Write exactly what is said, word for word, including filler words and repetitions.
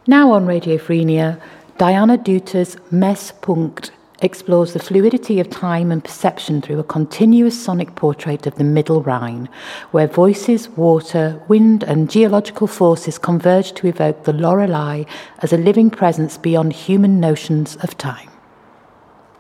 Now on Radio Frenia, Diana Duter's Messpunkt explores the fluidity of time and perception through a continuous sonic portrait of the Middle Rhine, where voices, water, wind and geological forces converge to evoke the Lorelei as a living presence beyond human notions of time.